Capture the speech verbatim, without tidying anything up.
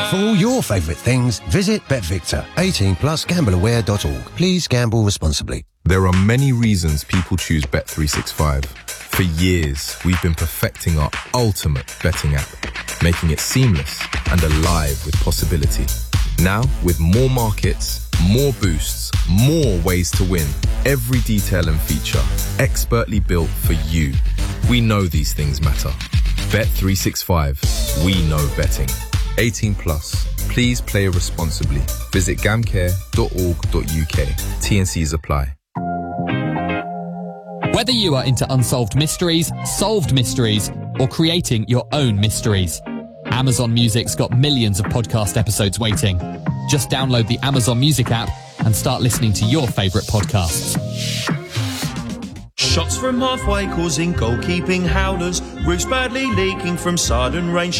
For all your favourite things, visit BetVictor. eighteen plus gamble aware dot org. Please gamble responsibly. There are many reasons people choose Bet three sixty-five. For years, we've been perfecting our ultimate betting app, making it seamless and alive with possibility. Now, with more markets, more boosts, more ways to win, every detail and feature expertly built for you. We know these things matter. Bet three sixty-five. We know betting. eighteen plus. Please play responsibly. Visit gamcare dot org dot U K. T and Cs apply. Whether you are into unsolved mysteries, solved mysteries, or creating your own mysteries, Amazon Music's got millions of podcast episodes waiting. Just download the Amazon Music app and start listening to your favourite podcasts. Shots from halfway causing goalkeeping howlers. Roofs badly leaking from sudden rain.